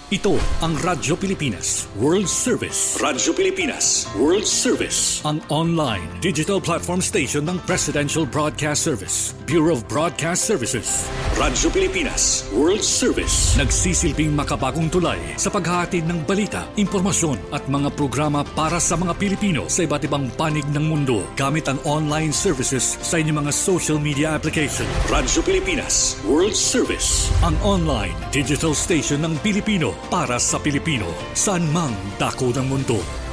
Ito ang Radyo Pilipinas World Service. Radyo Pilipinas World Service. Ang online digital platform station ng Presidential Broadcast Service, Bureau of Broadcast Services. Radyo Pilipinas World Service. Nagsisilbing makabagong tulay sa paghahatid ng balita, impormasyon at mga programa para sa mga Pilipino sa iba't ibang panig ng mundo gamit ang online services sa inyong mga social media application. Radyo Pilipinas World Service. Ang online digital station ng Pilipino para sa Pilipino, saan mang dako ng mundo.